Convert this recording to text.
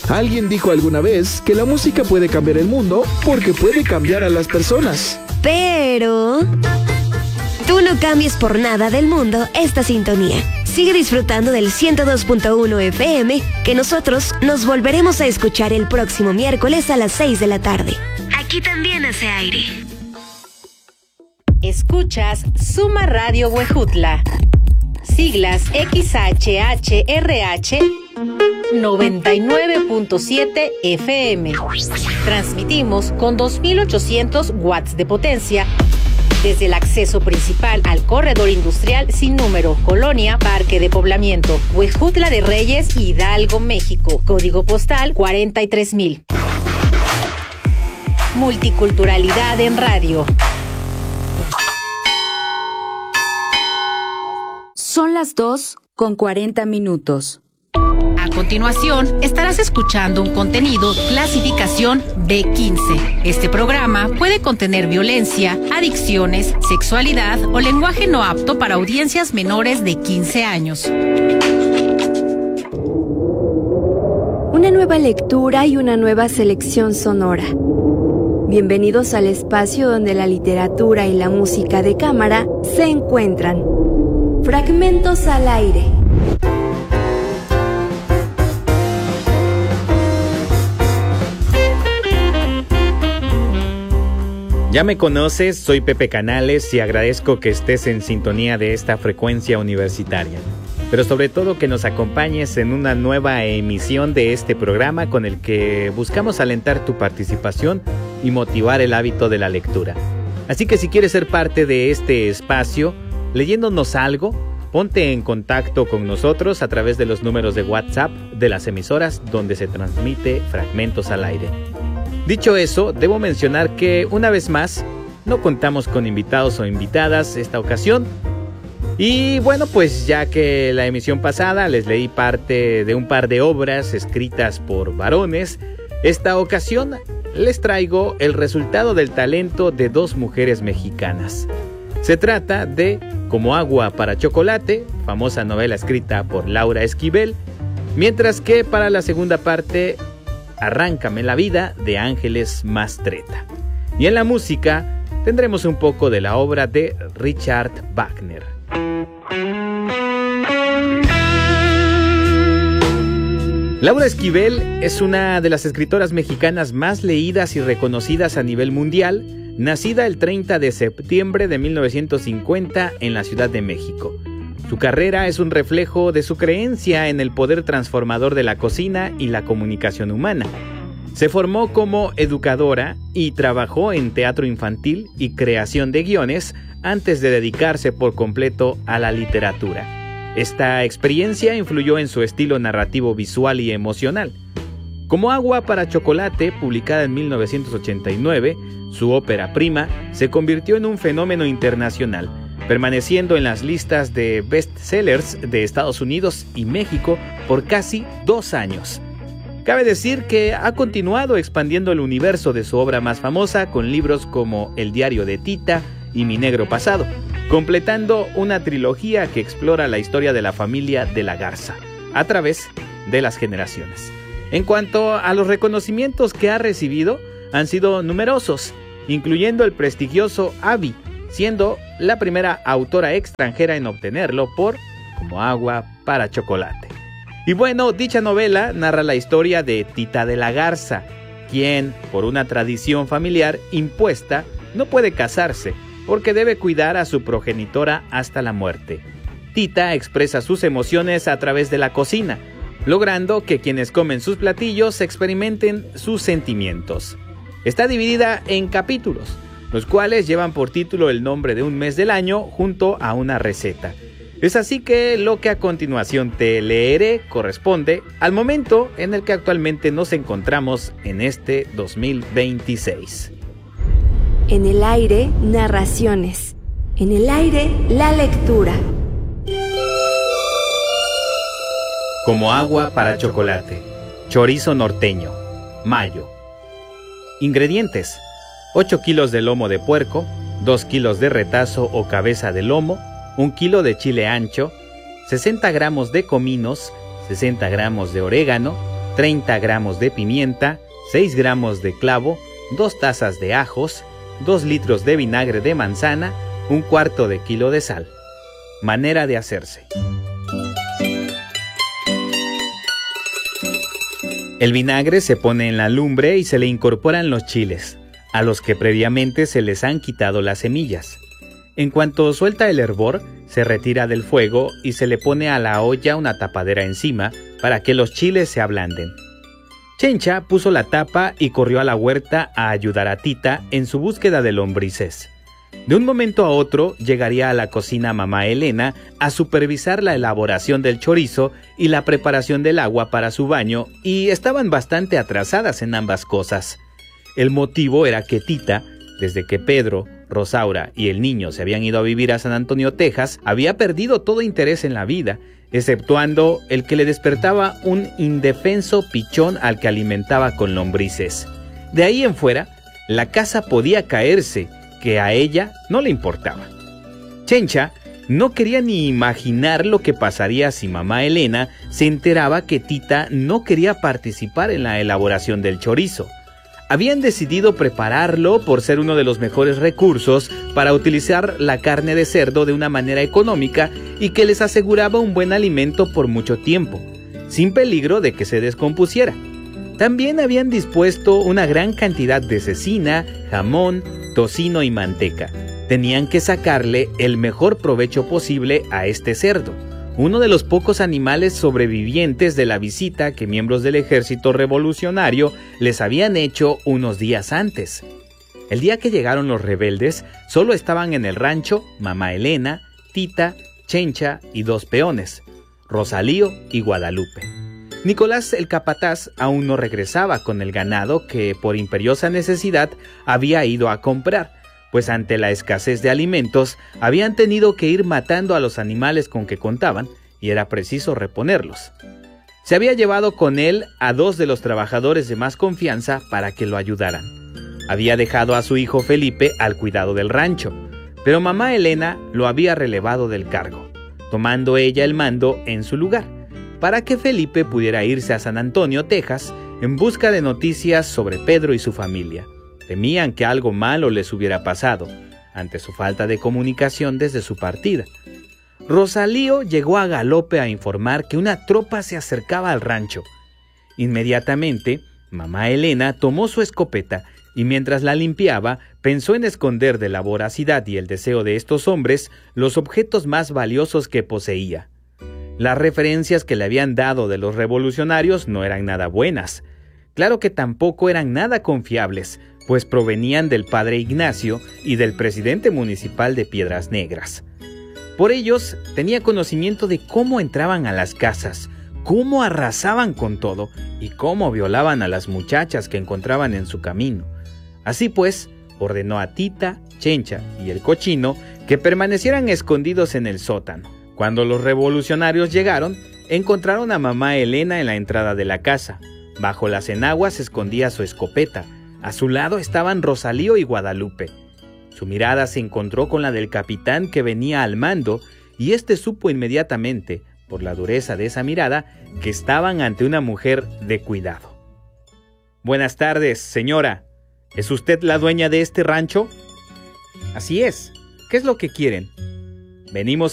Alguien dijo alguna vez que la música puede cambiar el mundo porque puede cambiar a las personas. Pero tú no cambies por nada del mundo esta sintonía. Sigue disfrutando del 102.1 FM, que nosotros nos volveremos a escuchar el próximo miércoles a las 6 de la tarde. Aquí también hace aire. Escuchas Suma Radio Huejutla. Siglas XHHRH 99.7 FM. Transmitimos con 2.800 watts de potencia desde el acceso principal al corredor industrial sin número, Colonia Parque de Poblamiento, Huejutla de Reyes, Hidalgo, México. Código postal 43,000. Multiculturalidad en radio. Son las 2:40. A continuación, estarás escuchando un contenido clasificación B15. Este programa puede contener violencia, adicciones, sexualidad o lenguaje no apto para audiencias menores de 15 años. Una nueva lectura y una nueva selección sonora. Bienvenidos al espacio donde la literatura y la música de cámara se encuentran. Fragmentos al aire. Ya me conoces, soy Pepe Canales y agradezco que estés en sintonía de esta frecuencia universitaria. Pero sobre todo que nos acompañes en una nueva emisión de este programa con el que buscamos alentar tu participación y motivar el hábito de la lectura. Así que si quieres ser parte de este espacio, leyéndonos algo, ponte en contacto con nosotros a través de los números de WhatsApp de las emisoras donde se transmite Fragmentos al Aire. Dicho eso, debo mencionar que una vez más no contamos con invitados o invitadas esta ocasión. Y bueno, pues ya que la emisión pasada les leí parte de un par de obras escritas por varones, esta ocasión les traigo el resultado del talento de dos mujeres mexicanas. Se trata de Como agua para chocolate, famosa novela escrita por Laura Esquivel, mientras que para la segunda parte, Arráncame la vida, de Ángeles Mastretta. Y en la música tendremos un poco de la obra de Richard Wagner. Laura Esquivel es una de las escritoras mexicanas más leídas y reconocidas a nivel mundial, nacida el 30 de septiembre de 1950 en la Ciudad de México. Su carrera es un reflejo de su creencia en el poder transformador de la cocina y la comunicación humana. Se formó como educadora y trabajó en teatro infantil y creación de guiones antes de dedicarse por completo a la literatura. Esta experiencia influyó en su estilo narrativo visual y emocional. Como agua para chocolate, publicada en 1989, su ópera prima se convirtió en un fenómeno internacional, permaneciendo en las listas de bestsellers de Estados Unidos y México por casi 2 años. Cabe decir que ha continuado expandiendo el universo de su obra más famosa con libros como El diario de Tita y Mi negro pasado, completando una trilogía que explora la historia de la familia de la Garza a través de las generaciones. En cuanto a los reconocimientos que ha recibido, han sido numerosos, incluyendo el prestigioso AVI, siendo la primera autora extranjera en obtenerlo por Como agua para chocolate. Y bueno, dicha novela narra la historia de Tita de la Garza, quien, por una tradición familiar impuesta, no puede casarse porque debe cuidar a su progenitora hasta la muerte. Tita expresa sus emociones a través de la cocina, logrando que quienes comen sus platillos experimenten sus sentimientos. Está dividida en capítulos, los cuales llevan por título el nombre de un mes del año junto a una receta. Es así que lo que a continuación te leeré corresponde al momento en el que actualmente nos encontramos en este 2026. En el aire, narraciones. En el aire, la lectura. Como agua para chocolate. Chorizo norteño. Mayo. Ingredientes: 8 kilos de lomo de puerco, 2 kilos de retazo o cabeza de lomo, 1 kilo de chile ancho, 60 gramos de cominos, 60 gramos de orégano, 30 gramos de pimienta, 6 gramos de clavo, 2 tazas de ajos, 2 litros de vinagre de manzana, 1/4 kilo de sal. Manera de hacerse. El vinagre se pone en la lumbre y se le incorporan los chiles, a los que previamente se les han quitado las semillas. En cuanto suelta el hervor, se retira del fuego y se le pone a la olla una tapadera encima para que los chiles se ablanden. Chencha puso la tapa y corrió a la huerta a ayudar a Tita en su búsqueda de lombrices. De un momento a otro llegaría a la cocina mamá Elena a supervisar la elaboración del chorizo y la preparación del agua para su baño, y estaban bastante atrasadas en ambas cosas. El motivo era que Tita, desde que Pedro, Rosaura y el niño se habían ido a vivir a San Antonio, Texas, había perdido todo interés en la vida, exceptuando el que le despertaba un indefenso pichón al que alimentaba con lombrices. De ahí en fuera, la casa podía caerse, que a ella no le importaba. Chencha no quería ni imaginar lo que pasaría si mamá Elena se enteraba que Tita no quería participar en la elaboración del chorizo. Habían decidido prepararlo por ser uno de los mejores recursos para utilizar la carne de cerdo de una manera económica y que les aseguraba un buen alimento por mucho tiempo, sin peligro de que se descompusiera. También habían dispuesto una gran cantidad de cecina, jamón, tocino y manteca. Tenían que sacarle el mejor provecho posible a este cerdo, uno de los pocos animales sobrevivientes de la visita que miembros del ejército revolucionario les habían hecho unos días antes. El día que llegaron los rebeldes, solo estaban en el rancho mamá Elena, Tita, Chencha y 2 peones, Rosalío y Guadalupe. Nicolás el capataz aún no regresaba con el ganado que por imperiosa necesidad había ido a comprar, pues ante la escasez de alimentos habían tenido que ir matando a los animales con que contaban y era preciso reponerlos. Se había llevado con él a 2 de los trabajadores de más confianza para que lo ayudaran. Había dejado a su hijo Felipe al cuidado del rancho, pero mamá Elena lo había relevado del cargo, tomando ella el mando en su lugar, para que Felipe pudiera irse a San Antonio, Texas, en busca de noticias sobre Pedro y su familia. Temían que algo malo les hubiera pasado, ante su falta de comunicación desde su partida. Rosalío llegó a galope a informar que una tropa se acercaba al rancho. Inmediatamente, mamá Elena tomó su escopeta y mientras la limpiaba, pensó en esconder de la voracidad y el deseo de estos hombres los objetos más valiosos que poseía. Las referencias que le habían dado de los revolucionarios no eran nada buenas. Claro que tampoco eran nada confiables, pues provenían del padre Ignacio y del presidente municipal de Piedras Negras. Por ellos, tenía conocimiento de cómo entraban a las casas, cómo arrasaban con todo y cómo violaban a las muchachas que encontraban en su camino. Así pues, ordenó a Tita, Chencha y el cochino que permanecieran escondidos en el sótano. Cuando los revolucionarios llegaron, encontraron a mamá Elena en la entrada de la casa. Bajo las enaguas escondía su escopeta. A su lado estaban Rosalío y Guadalupe. Su mirada se encontró con la del capitán que venía al mando y éste supo inmediatamente, por la dureza de esa mirada, que estaban ante una mujer de cuidado. «Buenas tardes, señora. ¿Es usted la dueña de este rancho?» «Así es. ¿Qué es lo que quieren?» «Venimos